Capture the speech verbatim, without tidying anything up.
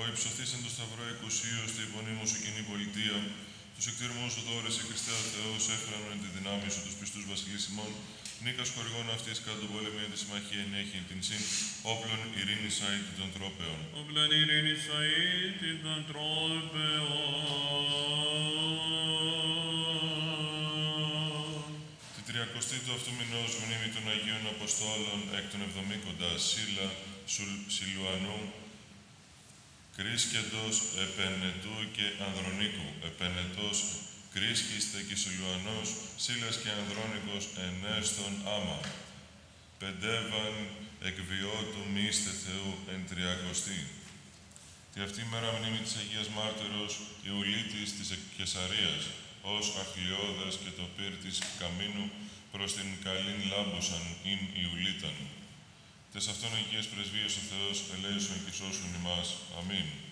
υψωθείς εν το σταυρό εκουσίως, τε υπονείμω σου κοινή πολιτεία, τους εκτήρμους σου δώρες, η Χριστέ ο Θεός, έφεραν εν τη δυνάμει σου τους πιστούς βασιλείς ημών, νίκας χορηγών αυτής κατά τον πόλεμο εν τη συμμαχία ενέχει την συν, όπλων ειρήνης αήτη των τρόπεων. Όπλων ειρήνης αήτη των τρόπεων. Τη τριακοστή του αυτού μηνός μνήμη των Αγίων Αποστόλων εκ των εβδομήκοντα Σύλλα, Σιλουανού, Κρίσκεντος, Επενετού και Ανδρονίκου, Επενετός, Κρίσκιστε και Σιλουανός, Σύλλας και Ανδρώνικος, Ενέστον Άμα. Πεντεύαν εκβιώτου μίστε Θεού εν τριακοστή. Τη αυτή μέρα μνήμη της Αγίας Μάρτυρος Ιουλίτης της Κεσαρίας, ως Αχλιώδας και το πύρ της Καμίνου προς την καλήν λάμπουσαν ειν Ιουλίταν. Τες αυτόν Αγίες Πρεσβείες ο Θεός ελέησον και σώσουν ημάς. Αμήν.